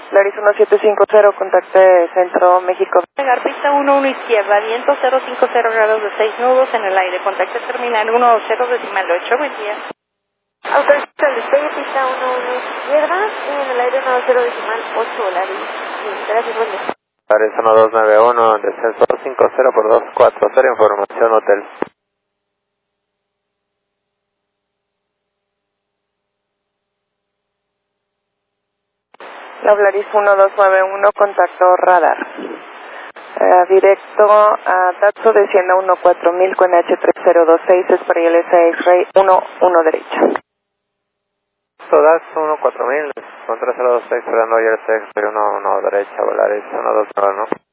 Laris 1750, contacte Centro México. Llegar pista 11 izquierda, viento 050 grados de 6 nudos en el aire, contacte terminal 10.8, buen día. Autoriza el despegue, pista 11 izquierda, y en el aire 10.8, Laris. Gracias, buen día. Laris 1291, descenso 250 por 240, información hotel. Laris 1291, contacto radar. Directo a Datsu, descienda 14000 con H3026, es para el X-Ray 11 derecha. Datsu 14000, con 3026, esperando el X-Ray 11 derecha, Laris 1291.